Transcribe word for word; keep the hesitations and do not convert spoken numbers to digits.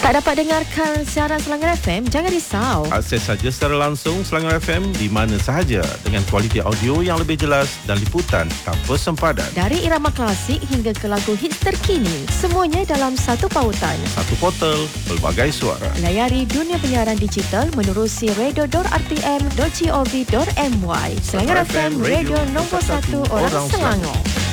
Tak dapat dengarkan siaran Selangor F M? Jangan risau. Akses saja secara langsung Selangor F M di mana sahaja dengan kualiti audio yang lebih jelas dan liputan tanpa sempadan. Dari irama klasik hingga ke lagu hits terkini, semuanya dalam satu pautan. Satu portal, pelbagai suara. Layari dunia penyiaran digital menerusi radio dot r t m dot gov dot m y. Selangor F M, radio nombor satu orang Selangor.